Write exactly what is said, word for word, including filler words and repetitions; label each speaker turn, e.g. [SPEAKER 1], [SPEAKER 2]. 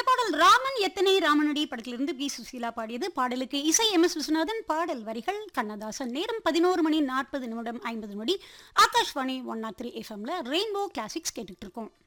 [SPEAKER 1] பாடல் ராமன் எத்தனை ராமனடி படத்திலிருந்து பி சுசீலா பாடியது. பாடலுக்கு இசை எம் எஸ் விஸ்வநாதன், பாடல் வரிகள் கண்ணதாசன். நேரம் பதினோரு மணி நாற்பது நிமிடம் ஐம்பது நொடி. ஆகாஷ்வாணி ஒன் நாட் த்ரீ எஃப்எம்ல ரெயின்போ கிளாசிக்ஸ் கேட்டுட்டு இருக்கோம்.